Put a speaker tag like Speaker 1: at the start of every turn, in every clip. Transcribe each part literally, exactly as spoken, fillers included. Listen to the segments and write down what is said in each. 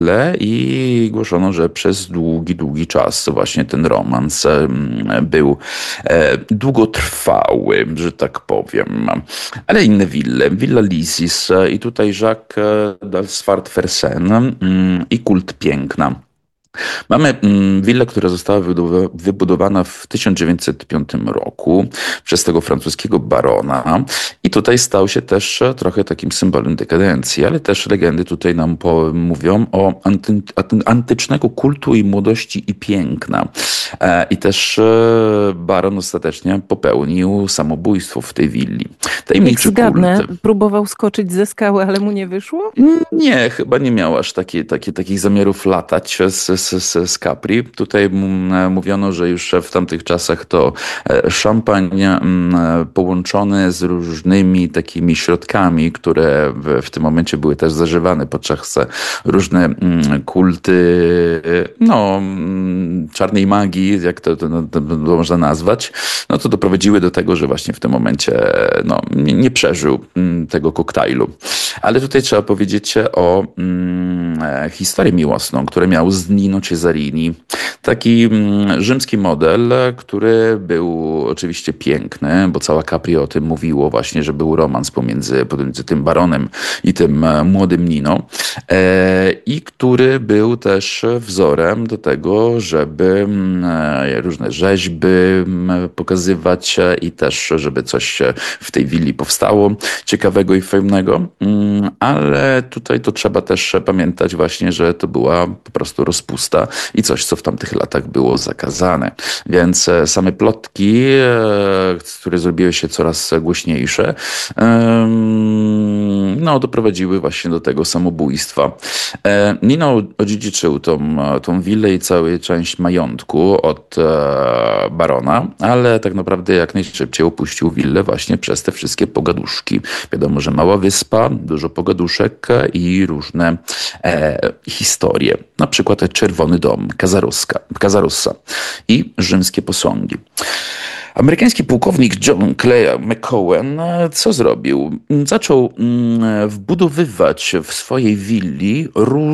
Speaker 1: i głoszono, że przez długi, długi czas właśnie ten romans em, był e, długotrwały, że tak powiem. Ale inne wille. Willa Lisis e, i tutaj Jacques e, Dalsford-Fersen mm, i Kult Piękna. Mamy mm, willę, która została wybudowa- wybudowana w tysiąc dziewięćset piątym roku przez tego francuskiego barona i tutaj stał się też e, trochę takim symbolem dekadencji, ale też legendy tutaj nam po- mówią o anty- aty- antycznego kultu i młodości i piękna. E, I też e, baron ostatecznie popełnił samobójstwo w tej willi.
Speaker 2: Niech
Speaker 1: Tajemniczy kult.
Speaker 2: zgadnę, próbował skoczyć ze skały, ale mu nie wyszło?
Speaker 1: Nie, chyba nie miał aż takie, takie, takich zamiarów latać z, z, z, z Capri. Tutaj mm, mówiono, że już w tamtych czasach to e, szampan mm, połączony z różnymi takimi środkami, które w, w tym momencie były też zażywane podczas różne mm, kulty, e, no, mm, czarnej magii, jak to, to, to, to można nazwać, no to doprowadziły do tego, że właśnie w tym momencie no, nie, nie przeżył mm, tego koktajlu. Ale tutaj trzeba powiedzieć o mm, e, historii miłosną, które miał z Nino Cesarini. Taki mm, rzymski model, e, który był oczywiście piękny, bo cała Capri o tym mówiło właśnie, że był romans pomiędzy, pomiędzy tym baronem i tym e, młodym Nino. E, I który był też wzorem do tego, żeby mm, e, różne rzeźby mm, pokazywać e, i też, żeby coś e, w tej willi powstało ciekawego i fajnego. Mm, Ale tutaj to trzeba też pamiętać właśnie, że to była po prostu rozpusta i coś, co w tamtych latach było zakazane. Więc e, same plotki, e, które zrobiły się coraz głośniejsze, em, no, doprowadziły właśnie do tego samobójstwa. E, Nino odziedziczył tą, tą willę i całą część majątku od e, barona, ale tak naprawdę jak najszybciej opuścił willę właśnie przez te wszystkie pogaduszki. Wiadomo, że mała wyspa, dużo pogaduszek i różne e, historie. Na przykład Czerwony Dom, Casarossa, Casarossa i rzymskie posągi. Amerykański pułkownik John Clay McCowan e, co zrobił? Zaczął mm, wbudowywać w swojej willi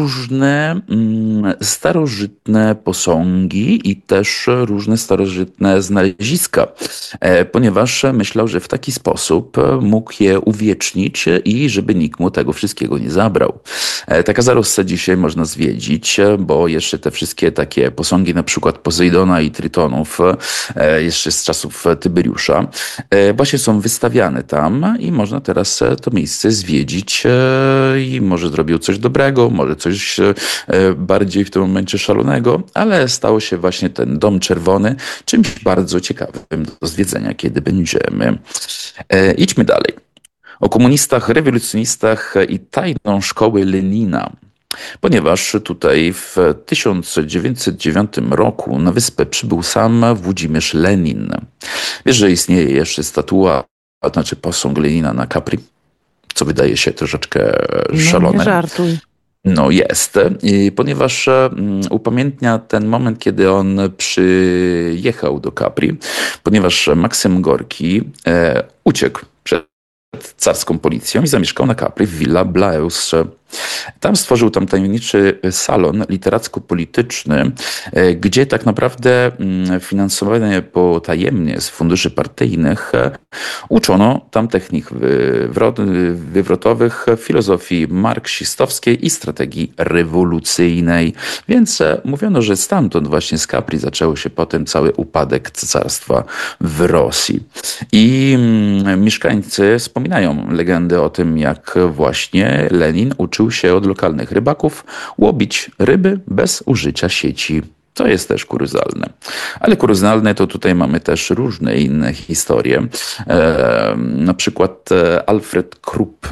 Speaker 1: różne mm, starożytne posągi i też różne starożytne znaleziska, e, ponieważ myślał, że w taki sposób mógł je uwiecznić i żeby nikt mu tego wszystkiego nie zabrał. E, Taka zarosta dzisiaj można zwiedzić, e, bo jeszcze te wszystkie takie posągi, na przykład Posejdona i Trytonów, e, jeszcze z czasów Tyberiusza, e, właśnie są wystawiane tam i można teraz e, to miejsce zwiedzić e, i może zrobił coś dobrego, może coś e, bardziej w tym momencie szalonego, ale stało się właśnie ten Dom Czerwony czymś bardzo ciekawym do zwiedzenia, kiedy będziemy. E, Idźmy dalej. O komunistach, rewolucjonistach i tajną szkoły Lenina. Ponieważ tutaj w tysiąc dziewięćset dziewiątym roku na wyspę przybył sam Włodzimierz Lenin. Wiesz, że istnieje jeszcze statua, a znaczy posąg Lenina na Capri, co wydaje się troszeczkę
Speaker 2: No nie
Speaker 1: szalone.
Speaker 2: żartuj.
Speaker 1: No jest, I ponieważ mm, upamiętnia ten moment, kiedy on przyjechał do Capri, ponieważ Maksym Gorki e, uciekł przed carską policją i zamieszkał na Capri w Villa Blaeus. Tam stworzył tam tajemniczy salon literacko-polityczny, e, gdzie tak naprawdę mm, finansowane potajemnie z funduszy partyjnych e, uczono tam technik wywrot- wywrotowych, filozofii marksistowskiej i strategii rewolucyjnej. Więc e, mówiono, że stamtąd właśnie z Capri zaczęło się potem cały upadek cesarstwa w Rosji. I mm, mieszkańcy wspominają legendę o tym, jak właśnie Lenin uczył się od lokalnych rybaków łowić ryby bez użycia sieci. To jest też kuriozalne. Ale kuriozalne to tutaj mamy też różne inne historie. E, na przykład e, Alfred Krupp,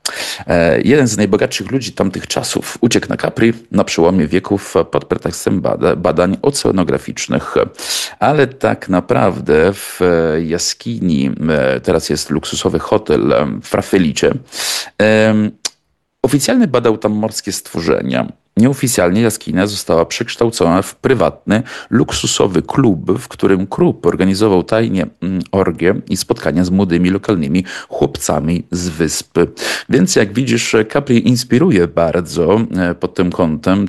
Speaker 1: e, jeden z najbogatszych ludzi tamtych czasów, uciekł na Capri na przełomie wieków pod pretekstem bada, badań oceanograficznych. Ale tak naprawdę w jaskini, e, teraz jest luksusowy hotel w Rafelicie, e, Oficjalnie badał tam morskie stworzenia. Nieoficjalnie jaskinia została przekształcona w prywatny, luksusowy klub, w którym Krupp organizował tajnie mm, orgie i spotkania z młodymi lokalnymi chłopcami z wyspy. Więc jak widzisz, Capri inspiruje bardzo e, pod tym kątem.